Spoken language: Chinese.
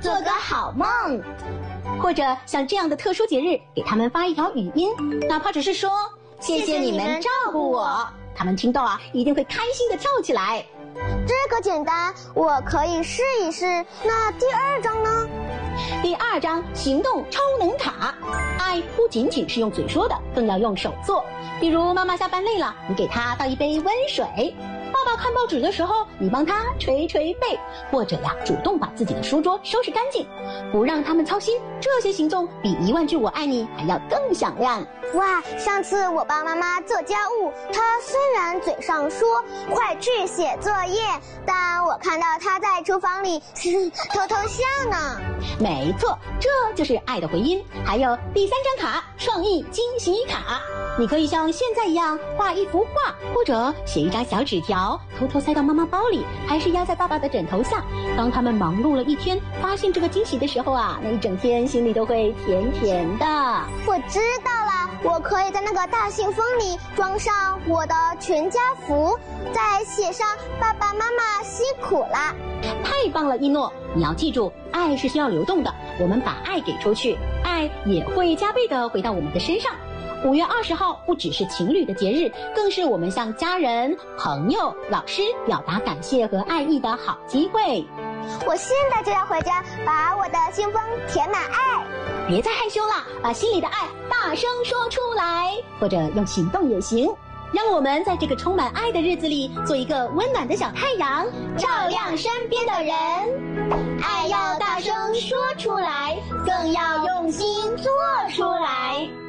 做个好梦。 或者像这样的特殊节日，给他们发一条语音，哪怕只是说谢谢你们照顾我，他们听到啊，一定会开心地跳起来。 这个简单，我可以试一试。那第二章呢？ 第二章行动超能卡，爱不仅仅是用嘴说的，更要用手做。比如妈妈下班累了，你给她倒一杯温水；爸爸看报纸的时候，你帮他捶捶背，或者呀，主动把自己的书桌收拾干净，不让他们操心。这些行动比10000句我爱你还要更响亮。 哇，上次我帮妈妈做家务，她虽然嘴上说快去写作业，但我看到她在厨房里偷偷笑呢。 没错，这就是爱的回音。还有第3张卡，创意惊喜卡，你可以像现在一样画一幅画，或者写一张小纸条，偷偷塞到妈妈包里，还是压在爸爸的枕头下。当他们忙碌了一天，发现这个惊喜的时候啊，那一整天心里都会甜甜的。 我知道了，我可以在那个大信封里装上我的全家福，再写上爸爸妈妈辛苦了。 太棒了，一诺！你要记住，爱是需要流动的，我们把爱给出去，爱也会加倍的回到我们的身上。5月20号不只是情侣的节日，更是我们向家人、朋友、老师表达感谢和爱意的好机会。 我现在就要回家，把我的信封填满爱。 别再害羞了，把心里的爱大声说出来，或者用行动也行。让我们在这个充满爱的日子里，做一个温暖的小太阳，照亮身边的人。爱要大声说出来，更要用心做出来。